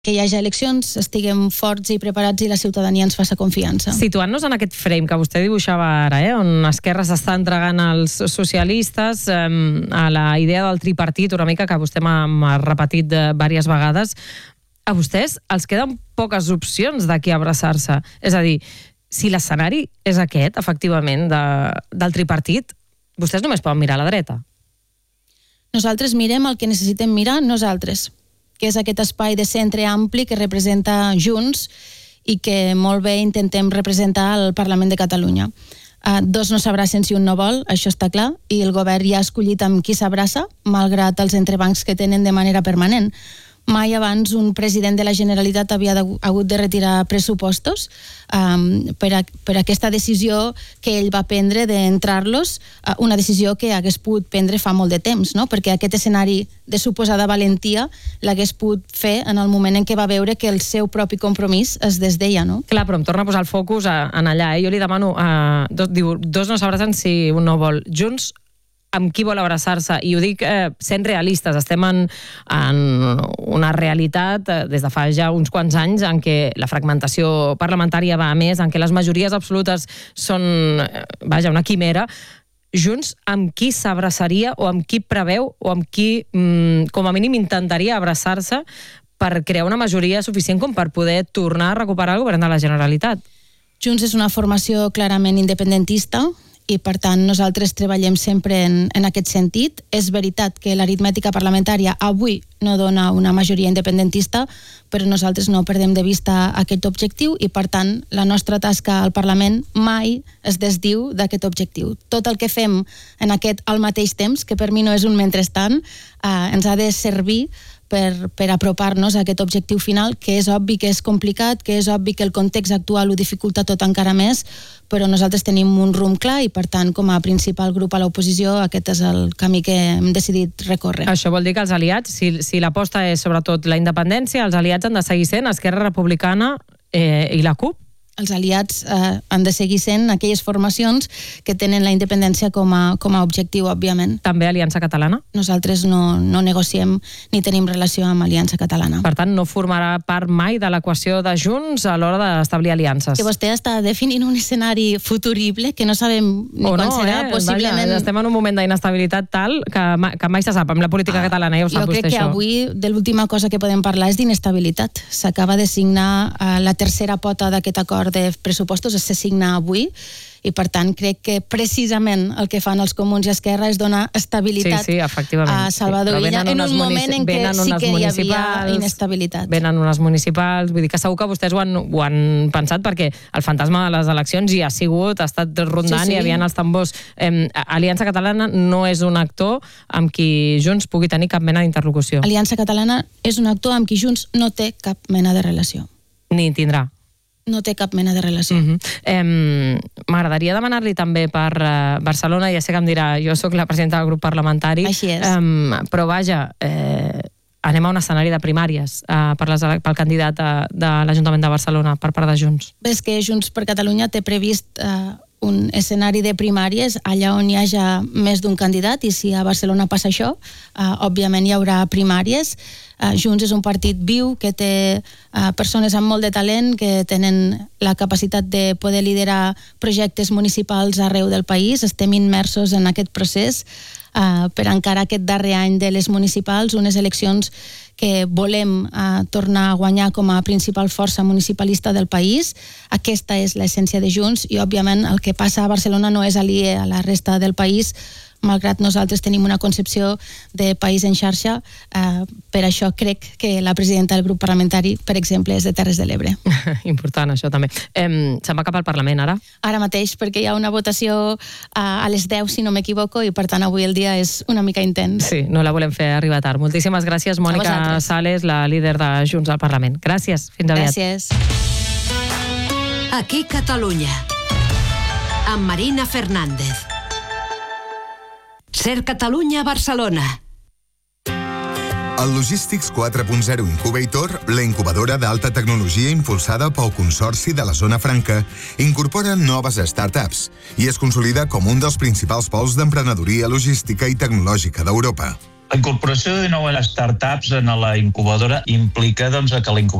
que hi hagi eleccions, estiguem forts i preparats i la ciutadania ens faci confiança. Situant-nos en aquest frame que vostè dibuixava ara, on Esquerra s'està entregant als socialistes, a la idea del tripartit, una mica que vostè m'ha repetit diverses vegades, a vostès els queden poques opcions de qui abraçar-se. És a dir, si l'escenari és aquest, efectivament, del tripartit, vostès només poden mirar a la dreta. Nosaltres mirem el que necessitem mirar nosaltres, que és aquest espai de centre ampli que representa Junts i que molt bé intentem representar al Parlament de Catalunya. Dos no s'abracen si un no vol, això està clar, i el govern ja ha escollit amb qui s'abraça, malgrat els entrebancs que tenen de manera permanent. Mai abans un president de la Generalitat havia hagut de retirar pressupostos per aquesta decisió que ell va prendre d'entrar-los, una decisió que hagués pogut prendre fa molt de temps, no? Perquè aquest escenari de suposada valentia l'hagués pogut fer en el moment en què va veure que el seu propi compromís es desdeia, no? Clar, però em torna a posar el focus en allà. Jo li demano, diu, dos no s'abracen si un no vol. Junts, amb qui vol abraçar-se? I ho dic sent realistes. Estem en una realitat des de fa ja uns quants anys en què la fragmentació parlamentària va a més, en què les majories absolutes són, una quimera. Junts, amb qui s'abraçaria o amb qui preveu o amb qui, com a mínim, intentaria abraçar-se per crear una majoria suficient com per poder tornar a recuperar el govern de la Generalitat? Junts és una formació clarament independentista, i per tant nosaltres treballem sempre en aquest sentit. És veritat que l'aritmètica parlamentària avui no dona una majoria independentista, però nosaltres no perdem de vista aquest objectiu i per tant la nostra tasca al Parlament mai es desdiu d'aquest objectiu. Tot el que fem en aquest al mateix temps, que per mi no és un mentrestant, ens ha de servir per apropar-nos a aquest objectiu final, que és obvi que és complicat, que és obvi que el context actual ho dificulta tot encara més, però nosaltres tenim un rumb clar i, per tant, com a principal grup a l'oposició, aquest és el camí que hem decidit recórrer. Això vol dir que els aliats, si l'aposta és sobretot la independència, els aliats han de seguir sent Esquerra Republicana i la CUP? Els aliats han de seguir sent aquelles formacions que tenen la independència com a objectiu, òbviament. També Aliança Catalana? Nosaltres no negociem ni tenim relació amb Aliança Catalana. Per tant, no formarà part mai de l'equació de Junts a l'hora d'establir aliances. Que vostè està definint un escenari futurible que no sabem ni quan serà, possiblement... Vaja, estem en un moment d'inestabilitat tal que mai se sap amb la política catalana, ja ho sap vostè, això. Jo crec que avui de l'última cosa que podem parlar és d'inestabilitat. S'acaba de signar la tercera pota d'aquest acord de pressupostos, se signa avui i per tant crec que precisament el que fan els comuns i Esquerra és donar estabilitat a Salvador Illa en un moment en què sí que hi havia inestabilitat. Venen unes municipals, vull dir que segur que vostès ho han pensat perquè el fantasma de les eleccions hi ha sigut, ha estat rondant i hi havia els tambors. Aliança Catalana no és un actor amb qui Junts pugui tenir cap mena d'interlocució. Aliança Catalana és un actor amb qui Junts no té cap mena de relació. Ni tindrà. No té cap mena de relació. M'agradaria demanar-li també per Barcelona, ja sé que em dirà, jo sóc la presidenta del grup parlamentari, així és. Però vaja, anem a un escenari de primàries pel candidat de l'Ajuntament de Barcelona per part de Junts. És que Junts per Catalunya té previst un escenari de primàries allà on hi haja més d'un candidat i si a Barcelona passa això, òbviament hi haurà primàries. Junts és un partit viu que té persones amb molt de talent que tenen la capacitat de poder liderar projectes municipals arreu del país. Estem immersos en aquest procés per encarar aquest darrer any de les municipals, unes eleccions que volem tornar a guanyar com a principal força municipalista del país. Aquesta és l'essència de Junts i, òbviament, el que passa a Barcelona no és aliè a la resta del país, malgrat nosaltres tenim una concepció de país en xarxa. Per això crec que la presidenta del grup parlamentari, per exemple, és de Terres de l'Ebre. Important, això també. Se'n va cap al Parlament, ara? Ara mateix, perquè hi ha una votació a les 10, si no m'equivoco, i per tant avui el dia és una mica intens. Sí, no la volem fer arribar tard. Moltíssimes gràcies, Mònica Sales, la líder de Junts al Parlament. Gràcies, fins aviat. Gràcies. Aquí Catalunya, amb Marina Fernández. Ser Catalunya Barcelona. El Logistics 4.0 Incubator, la incubadora d'alta tecnologia impulsada pel Consorci de la Zona Franca, incorpora noves startups i es consolida com un dels principals pols d'emprenedoria logística i tecnològica d'Europa. La incorporació de noves startups en la incubadora implica doncs, que la incubadora